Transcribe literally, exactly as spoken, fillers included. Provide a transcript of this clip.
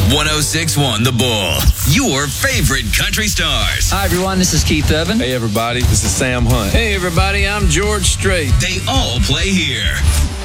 one oh six point one The Bull, your favorite country stars. Hi, everyone. This is Keith Urban. Hey, everybody. This is Sam Hunt. Hey, everybody. I'm George Strait. They all play here.